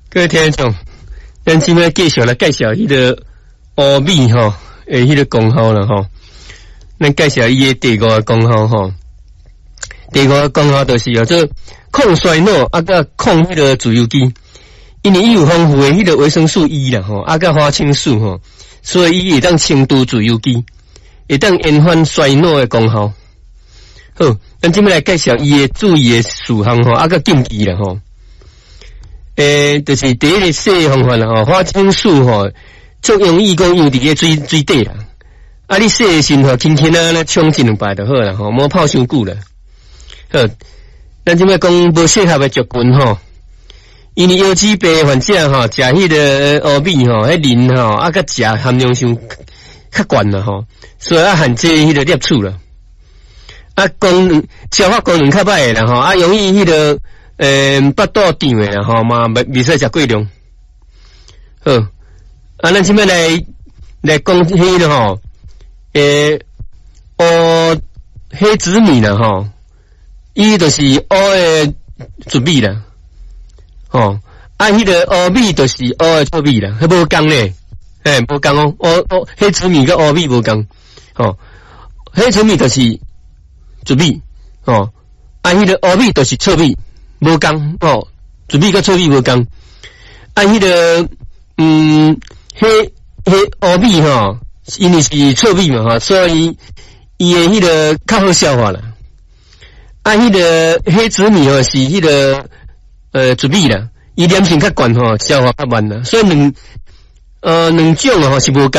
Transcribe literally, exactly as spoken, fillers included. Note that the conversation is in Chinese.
各位听众，咱今摆继续来介绍迄个乌米吼，诶，迄个功效啦吼。咱介绍伊诶第五个功效吼，第五个功效就是叫做抗衰老，啊甲抗迄个自由基，因为伊有丰富诶迄个维生素 E 啦吼，啊甲花青素吼，所以伊会当清除自由基，会当延缓衰老诶功效。好，咱今摆来介绍伊诶注意诶事项吼，啊甲禁忌啦吼。诶，就是第一个洗方法啦吼，花青素吼作用易讲用伫个水水底啦，啊你洗诶时吼轻轻啊咧冲一两摆就好啦吼，莫泡伤久啦。好，咱即摆讲无适合诶族群吼，因为腰椎病患者吼食迄个乌米吼，迄磷吼啊甲钾含量伤较悬啦吼，所以啊限制迄个摄取啦。啊功能消化功能较歹诶啦吼，啊容易迄个。诶，腹肚胀诶啦吼嘛，未未使食过量。好，啊，咱现在来来讲迄个吼，诶，乌黑紫米啦吼，伊就是乌诶糯米啦，吼，啊，迄个乌米就是乌诶糙米啦，迄无共咧，诶，无共哦，乌乌黑紫米甲乌米无共，吼，黑紫米就是糯米，吼，啊，迄个乌米就是糙米。无共哦，糯米甲糙米无共。啊，迄、那个嗯，迄迄乌米吼，因为是糙米嘛吼，所以伊诶迄个较好消化啦。啊，迄、那个黑紫米吼是迄、那个呃糯米啦，伊黏性较悬吼，消化较慢啦。所以两呃两种吼是无共。